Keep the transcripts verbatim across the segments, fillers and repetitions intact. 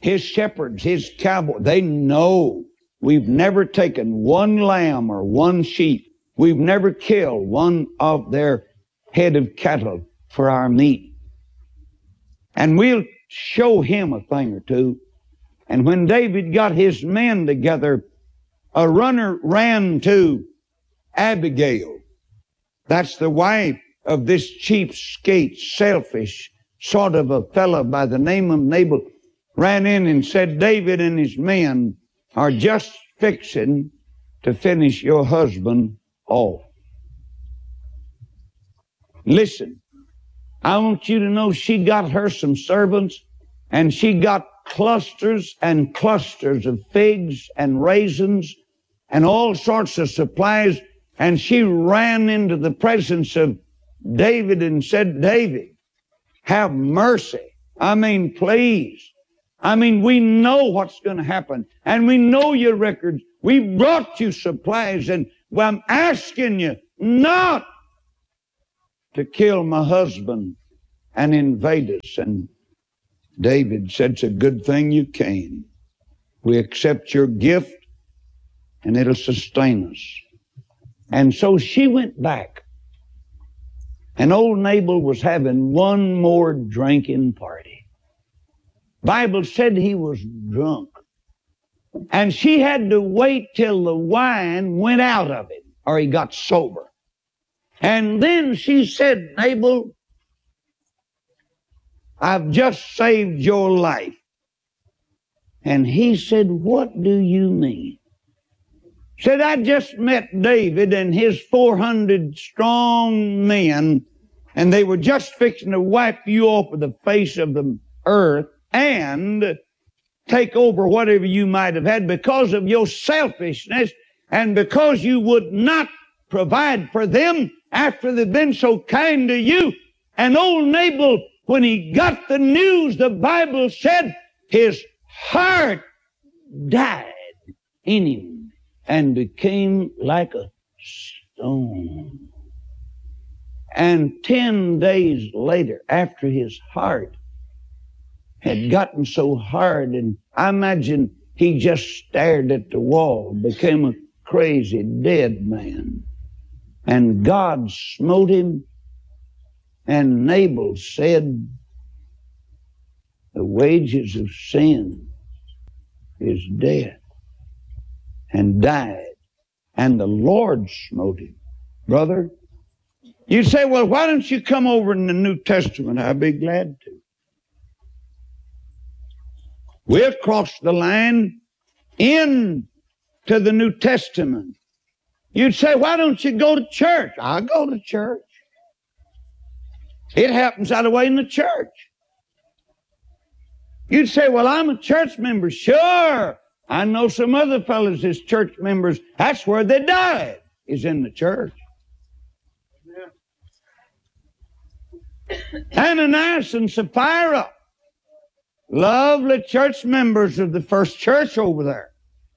his shepherds, his cowboys, they know we've never taken one lamb or one sheep. We've never killed one of their head of cattle for our meat. And we'll show him a thing or two. And when David got his men together, a runner ran to Abigail. That's the wife of this cheapskate, selfish sort of a fellow by the name of Nabal. Ran in and said, David and his men are just fixing to finish your husband off. Listen, I want you to know she got her some servants, and she got clusters and clusters of figs and raisins and all sorts of supplies, and she ran into the presence of David and said, David, have mercy. I mean, please. I mean, we know what's going to happen, and we know your records. We brought you supplies, and well, I'm asking you not to kill my husband and invade us. And David said, it's a good thing you came. We accept your gift, and it'll sustain us. And so she went back, and old Nabal was having one more drinking party. Bible said he was drunk. And she had to wait till the wine went out of him, or he got sober. And then she said, Nabal, I've just saved your life. And he said, what do you mean? Said, I just met David and his four hundred strong men, and they were just fixing to wipe you off of the face of the earth and take over whatever you might have had because of your selfishness and because you would not provide for them after they've been so kind to you. And old Nabal, when he got the news, the Bible said his heart died in him and became like a stone. And ten days later, after his heart had gotten so hard, and I imagine he just stared at the wall, became a crazy dead man. And God smote him, and Nabal said, the wages of sin is death, and died. And the Lord smote him. Brother, you say, well, why don't you come over in the New Testament? I'd be glad to. We'll cross the line into the New Testament. You'd say, why don't you go to church? I'll go to church. It happens out of the way in the church. You'd say, well, I'm a church member. Sure. I know some other fellows as church members. That's where they died, is in the church. Yeah. Ananias and Sapphira, lovely church members of the first church over there.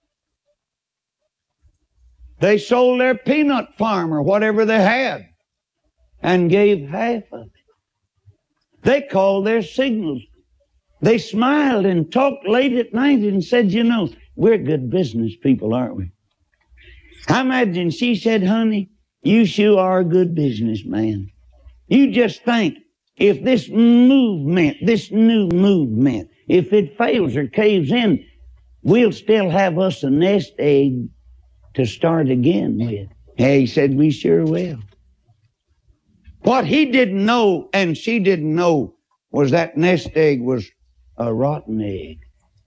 They sold their peanut farm or whatever they had and gave half of it. They called their signals. They smiled and talked late at night and said, you know, we're good business people, aren't we? I imagine she said, honey, you sure are a good businessman. You just think, if this movement, this new movement, if it fails or caves in, we'll still have us a nest egg to start again with. He said, we sure will. What he didn't know and she didn't know was that nest egg was a rotten egg.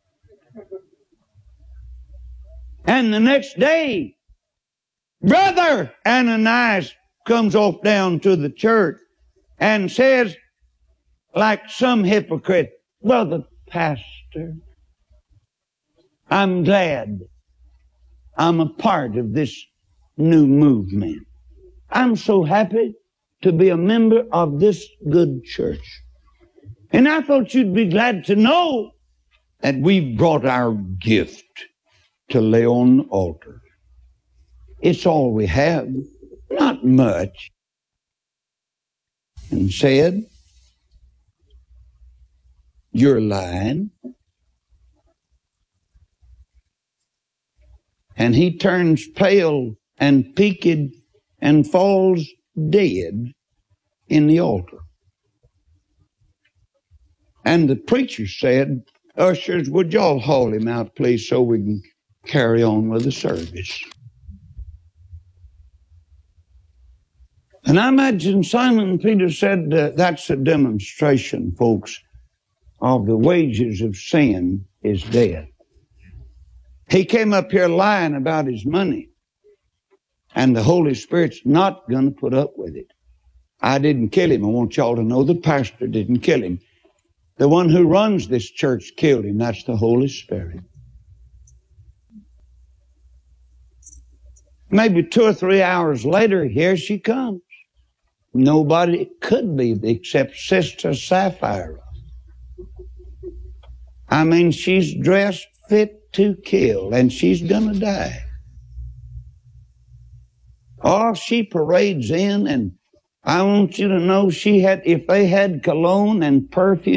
And the next day, Brother Ananias comes off down to the church and says, like some hypocrite, Brother Pastor, I'm glad I'm a part of this new movement. I'm so happy to be a member of this good church. And I thought you'd be glad to know that we've brought our gift to lay on the altar. It's all we have, not much. And said, you're lying. and he turns pale and peaked and falls dead in the altar. And the preacher said, "Ushers, would y'all haul him out, please, so we can carry on with the service." And I imagine Simon Peter said, uh, that's a demonstration, folks, of the wages of sin is death. He came up here lying about his money, and the Holy Spirit's not going to put up with it. I didn't kill him. I want y'all to know the pastor didn't kill him. The one who runs this church killed him. That's the Holy Spirit. Maybe two or three hours later, here she comes. Nobody could be except Sister Sapphira. I mean, she's dressed fit to kill, and she's gonna die. Oh, she parades in, and I want you to know she had, if they had cologne and perfume,